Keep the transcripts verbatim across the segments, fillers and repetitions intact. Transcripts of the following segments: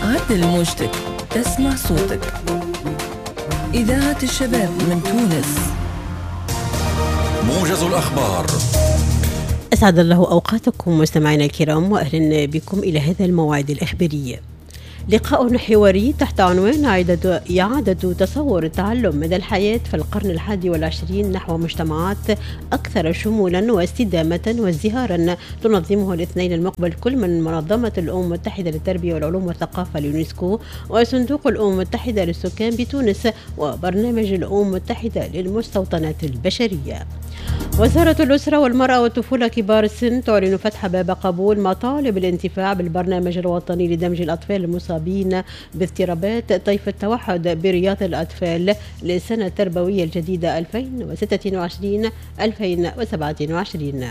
عدل موجتك تسمع صوتك. إذاعة الشباب من تونس. موجز الأخبار. أسعد الله أوقاتكم مستمعينا الكرام، وأهلا بكم إلى هذا الموعد الإخباري. لقاء حواري تحت عنوان إعادة تصور التعلم مدى الحياة في القرن الحادي والعشرين نحو مجتمعات أكثر شمولا واستدامة وازدهارا، تنظمه الاثنين المقبل كل من منظمة الأمم المتحدة للتربية والعلوم والثقافة اليونسكو وصندوق الأمم المتحدة للسكان بتونس وبرنامج الأمم المتحدة للمستوطنات البشرية. وزارة الأسرة والمرأة والطفولة كبار السن تعلن فتح باب قبول مطالب الانتفاع بالبرنامج الوطني لدمج الأطفال المصابين باضطرابات طيف التوحد برياض الأطفال للسنة التربوية الجديدة ألفين وستة وعشرين ألفين وسبعة وعشرين.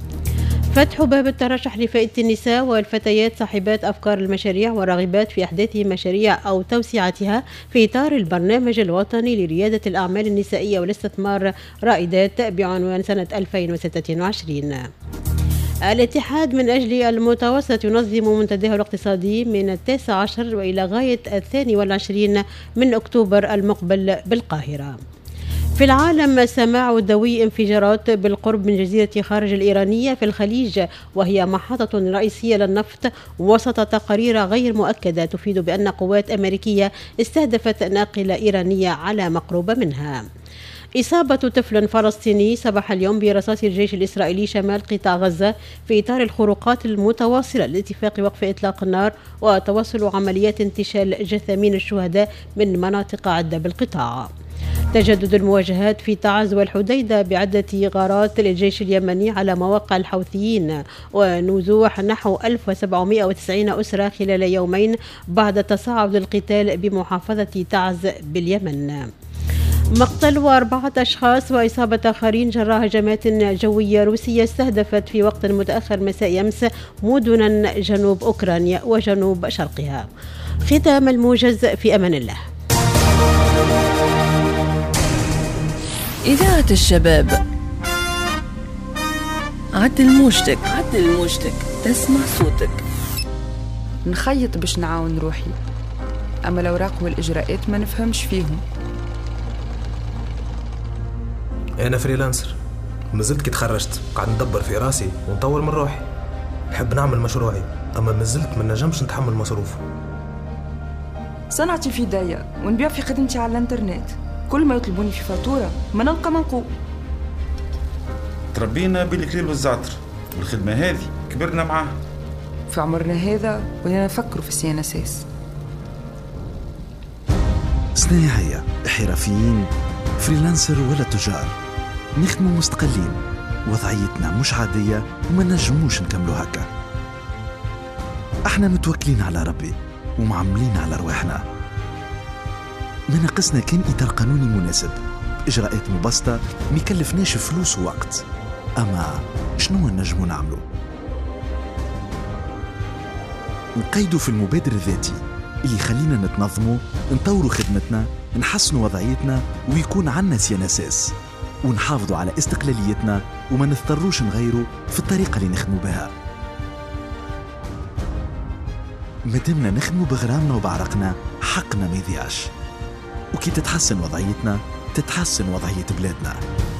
فتح باب الترشح لفئة النساء والفتيات صاحبات أفكار المشاريع وراغبات في إحداث مشاريع أو توسعتها في إطار البرنامج الوطني لريادة الأعمال النسائية والاستثمار رائدات بعنوان سنة ألفين وستة وعشرين. الاتحاد من أجل المتوسط ينظم منتداه الاقتصادي من التاسع عشر وإلى غاية الثاني والعشرين من أكتوبر المقبل بالقاهرة. في العالم، سماع دوي انفجارات بالقرب من جزيرة خارج الإيرانية في الخليج، وهي محطة رئيسية للنفط، وسط تقارير غير مؤكدة تفيد بأن قوات أمريكية استهدفت ناقلة إيرانية على مقرب منها. إصابة طفل فلسطيني صباح اليوم برصاص الجيش الإسرائيلي شمال قطاع غزة في إطار الخروقات المتواصلة لاتفاق وقف إطلاق النار وتواصل عمليات انتشال جثامين الشهداء من مناطق عدة بالقطاع. تجدد المواجهات في تعز والحديدة بعدة غارات للجيش اليمني على مواقع الحوثيين، ونزوح نحو ألف وسبعمائة وتسعين أسرة خلال يومين بعد تصاعد القتال بمحافظة تعز باليمن. مقتل وأربعة أشخاص وإصابة آخرين جراء هجمات جوية روسية استهدفت في وقت متأخر مساء أمس مدنا جنوب أوكرانيا وجنوب شرقها. ختام الموجز، في أمان الله. إذاعة الشباب. عدل موجتك عدل موجتك تسمع صوتك. نخيط باش نعاون روحي، أما الأوراق والإجراءات ما نفهمش فيهم. أنا فريلانسر، مازلت كي تخرجت قاعد ندبر في راسي ونطور من روحي. نحب نعمل مشروعي، أما مازلت ما نجمش نتحمل مصروفه. صنعتي في داية ونبيع في خدمتي على الانترنت، كل ما يطلبوني في فاتورة ما نلقى منقوب. تربينا بالكليل والزعتر، والخدمة هذه كبرنا معاها. في عمرنا هذا ولينا نفكروا في السي ان اس اس. صناعية، احترافيين، فريلانسر ولا تجار، نخدموا مستقلين، وضعيتنا مش عادية وما نجموش نكملوا هكا. احنا متوكلين على ربي ومعملين على رواحنا. ما ناقصنا كان إطار قانوني مناسب، إجراءات مبسطة ما يكلفناش فلوس ووقت. أما شنو نجموا نعملوا؟ نقيدوا في المبادر الذاتي اللي يخلينا نتنظموا، نطوروا خدمتنا، نحسنوا وضعيتنا، ويكون عنا سيانساس، ونحافظوا على استقلاليتنا وما نضطروش نغيروا في الطريقة اللي نخدموا بها. مادامنا نخدموا بغرامنا وبعرقنا، حقنا ما يضيعش. وكي تتحسن وضعيتنا تتحسن وضعية بلادنا.